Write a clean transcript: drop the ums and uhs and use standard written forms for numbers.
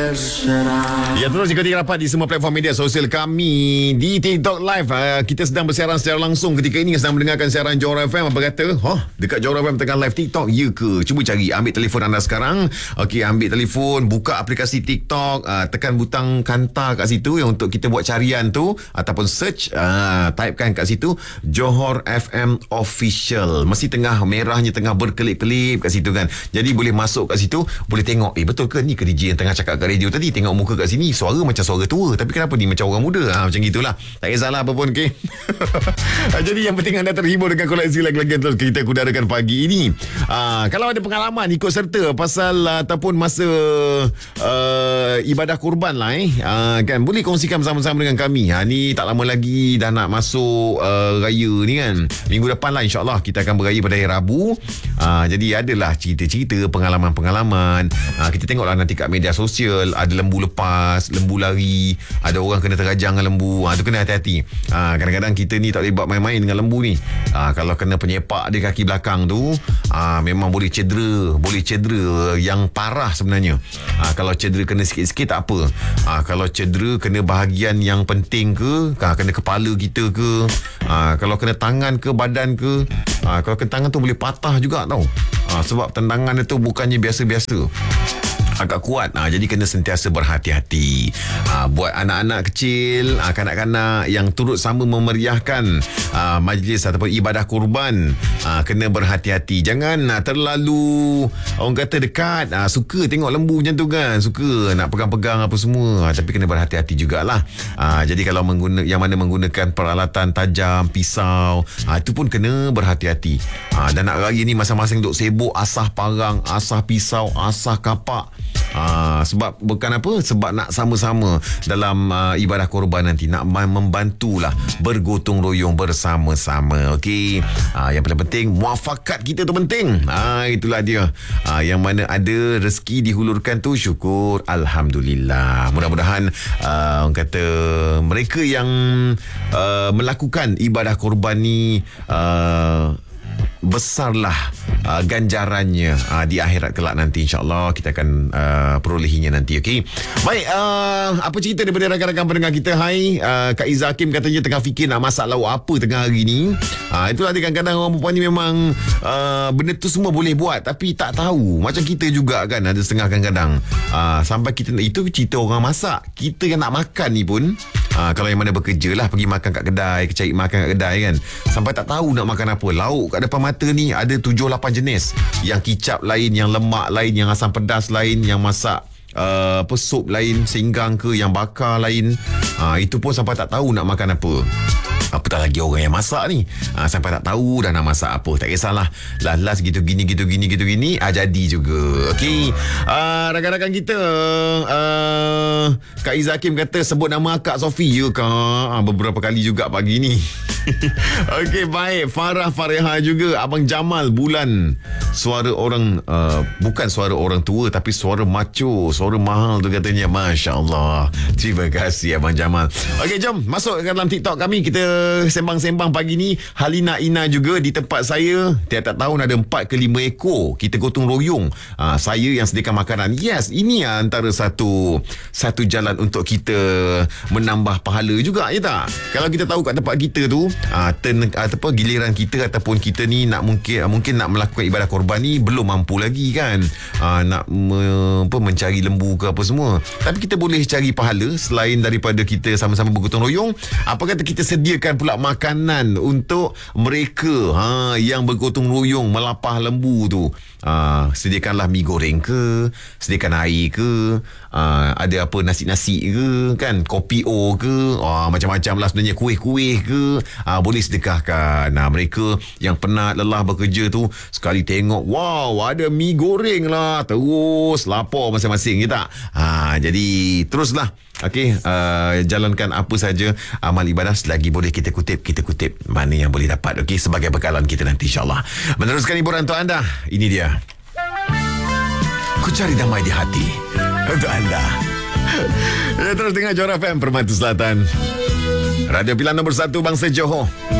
Ya, terus ikuti rapat di semua platform media sosial kami. Di TikTok Live, kita sedang bersiaran secara langsung ketika ini, sedang mendengarkan siaran Johor FM. Apa kata? Dekat Johor FM tengah live TikTok, ya ke? Cuba cari, ambil telefon anda sekarang. Okey, ambil telefon, buka aplikasi TikTok, tekan butang kanta kat situ yang untuk kita buat carian tu, ataupun search, typekan kat situ Johor FM Official. Mesti tengah merahnya, tengah berkelip-kelip kat situ kan. Jadi boleh masuk kat situ, boleh tengok, betul ke ni ke DJ yang tengah cakap kat radio tadi? Tengok muka kat sini, suara macam suara tua, tapi kenapa ni macam orang muda? Macam gitulah. Tak kisahlah apa pun, okey. Jadi yang penting anda terhibur dengan koleksi lagu-lagu terus kita kudarakan pagi ini. Kalau ada pengalaman ikut serta pasal ataupun masa ibadah kurban lah, kan, boleh kongsikan bersama-sama dengan kami. Ni tak lama lagi dah nak masuk raya ni kan. Minggu depan lah insyaAllah kita akan beraya pada hari Rabu. Jadi adalah cerita-cerita, pengalaman-pengalaman. Kita tengoklah nanti kat media sosial, ada lembu lepas, lembu lari, ada orang kena terajang dengan lembu. Tu kena hati-hati. Kadang-kadang kita ni tak boleh buat main-main dengan lembu ni. Kalau kena penyepak di kaki belakang tu, memang boleh cedera yang parah sebenarnya. Kalau cedera kena sikit-sikit tak apa. Kalau cedera kena bahagian yang penting ke, kena kepala kita ke, kalau kena tangan ke, badan ke, kalau kena tangan tu boleh patah juga tau. Sebab tendangan itu bukannya biasa-biasa, agak kuat. Jadi kena sentiasa berhati-hati. Buat anak-anak kecil, kanak-kanak yang turut sama memeriahkan majlis ataupun ibadah kurban, kena berhati-hati. Jangan terlalu, orang kata, dekat. Suka tengok lembu macam tu kan, suka nak pegang-pegang apa semua, tapi kena berhati-hati jugalah. Jadi kalau yang mana menggunakan peralatan tajam, pisau, itu pun kena berhati-hati. Dan nak raya ni masing-masing duk sibuk asah parang, asah pisau, asah kapak. Sebab bukan apa, sebab nak sama-sama dalam ibadah korban nanti, nak membantulah, bergotong royong bersama-sama. Okey, yang paling penting muafakat kita tu penting. Itulah dia. Yang mana ada rezeki dihulurkan tu, syukur, alhamdulillah. Mudah-mudahan orang kata mereka yang melakukan ibadah korban ni besarlah ganjarannya di akhirat kelak nanti, insyaAllah kita akan perolehinya nanti. Okey, baik, apa cerita daripada rakan-rakan pendengar kita? Hai, Kak Iza Hakim katanya tengah fikir nak masak lauk apa tengah hari ni. Itulah dia, kadang-kadang orang perempuan ni memang benda tu semua boleh buat, tapi tak tahu. Macam kita juga kan, ada setengah kadang-kadang sampai kita, itu cerita orang masak, kita yang nak makan ni pun, kalau yang mana bekerja lah, pergi makan kat kedai, cari makan kat kedai kan, sampai tak tahu nak makan apa. Lauk kat depan mata ni ada 7-8 jenis. Yang kicap lain, yang lemak lain, yang asam pedas lain, yang masak sup lain, singgang ke, yang bakar lain. Itu pun sampai tak tahu nak makan apa. Apatah lagi orang yang masak ni, sampai tak tahu dah nak masak apa. Tak kisahlah, last gitu gini jadi juga. Okey, rakan-rakan kita, Kak Iza Hakim kata sebut nama Kak Sofi. Ya Kak, beberapa kali juga pagi ni. Okey, baik. Farah Fareha juga, Abang Jamal Bulan, suara orang bukan suara orang tua, tapi suara macho, suara mahal tu katanya. Masya Allah, terima kasih Abang Jamal. Okey, jom masuk ke dalam TikTok kami. Kita sembang-sembang pagi ni. Halina Ina juga di tempat saya, tiap-tiap tahun ada 4 ke 5 ekor. Kita gotong royong, saya yang sediakan makanan. Yes, ini antara satu jalan untuk kita menambah pahala juga, ya tak? Kalau kita tahu kat tempat kita tu, giliran kita ataupun kita ni nak mungkin nak melakukan ibadah korban ni belum mampu lagi kan, nak mencari lembu ke apa semua, tapi kita boleh cari pahala selain daripada kita sama-sama bergotong royong. Apa kata kita sediakan pula makanan untuk mereka yang bergotong royong melapah lembu tu. Sediakanlah mi goreng ke, sediakan air ke, ada apa, nasi-nasi ke kan, kopi o ke, macam-macam lah sebenarnya, kuih-kuih ke, boleh sedekahkan. Mereka yang penat lelah bekerja tu, sekali tengok, wow, ada mi goreng lah, terus lapar masing-masing, ya tak? Jadi teruslah. Okey, jalankan apa saja amal ibadah selagi boleh kita kutip mana yang boleh dapat. Okey, sebagai bekalan kita nanti insyaAllah. Meneruskan hiburan untuk anda, ini dia Ku Cari Damai di Hati untuk anda. Terus dengar Johor FM, Permata Selatan, radio pilihan nombor 1 bangsa Johor.